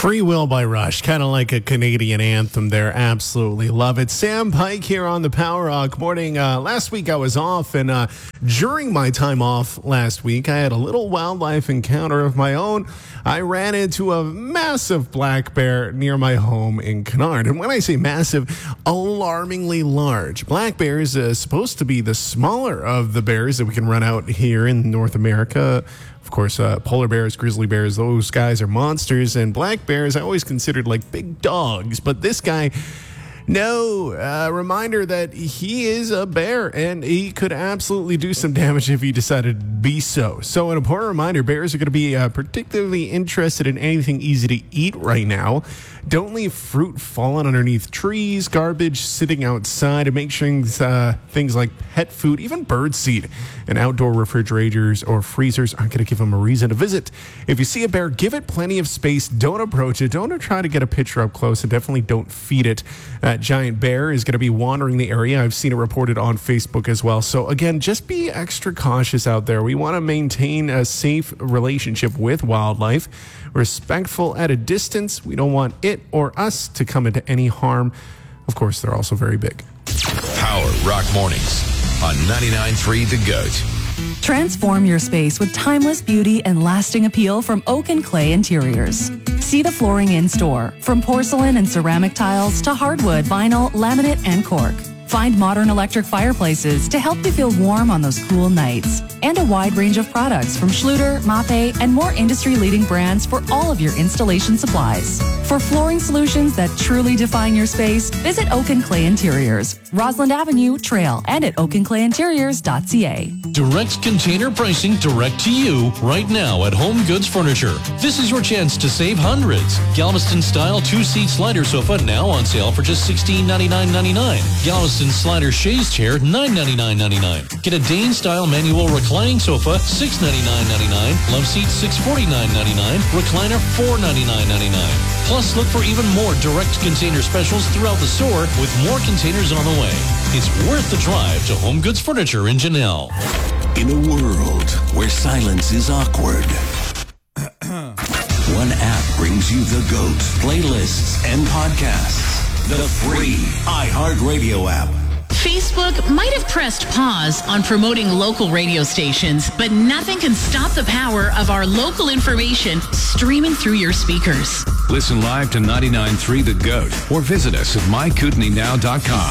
Free Will by Rush, kind of like a Canadian anthem there. Absolutely love it. Sam Pike here on the Power Rock Morning. Last week I was off, and during my time off last week, I had a little wildlife encounter of my own. I ran into a massive black bear near my home in Kennard. And when I say massive, alarmingly large. Black bear is supposed to be the smaller of the bears that we can run out here in North America. Of course, polar bears, grizzly bears, those guys are monsters. And black bears, I always considered like big dogs. But this guy, no, reminder that he is a bear and he could absolutely do some damage if he decided to be so. So an important reminder, bears are going to be particularly interested in anything easy to eat right now. Don't leave fruit falling underneath trees, garbage sitting outside, and make sure things like pet food, even bird seed, and outdoor refrigerators or freezers aren't going to give them a reason to visit. If you see a bear, give it plenty of space. Don't approach it. Don't try to get a picture up close, and definitely don't feed it. That giant bear is going to be wandering the area. I've seen it reported on Facebook as well. So again, just be extra cautious out there. We want to maintain a safe relationship with wildlife, respectful at a distance. We don't want it or us to come into any harm. Of course, they're also very big. Power Rock Mornings on 99.3 The Goat. Transform your space with timeless beauty and lasting appeal from Oak and Clay Interiors. See the flooring in store, from porcelain and ceramic tiles to hardwood, vinyl, laminate, and cork. Find modern electric fireplaces to help you feel warm on those cool nights. And a wide range of products from Schluter, Mape, and more industry-leading brands for all of your installation supplies. For flooring solutions that truly define your space, visit Oak and Clay Interiors, Roslyn Avenue, Trail, and at oakandclayinteriors.ca. Direct container pricing direct to you right now at Home Goods Furniture. This is your chance to save hundreds. Galveston-style two-seat slider sofa now on sale for just $1699.99. Galveston slider chaise chair, $999.99. Get a Dane-style manual reclining sofa, $699.99. Love seat, $649.99. Recliner, $499.99. Plus, look for even more direct container specials throughout the store with more containers on the way. It's worth the drive to Home Goods Furniture in Janelle. In a world where silence is awkward, one app brings you the GOAT playlists and podcasts. The free iHeartRadio app. Facebook might have pressed pause on promoting local radio stations, but nothing can stop the power of our local information streaming through your speakers. Listen live to 99.3 The Goat or visit us at mykootenaynow.com.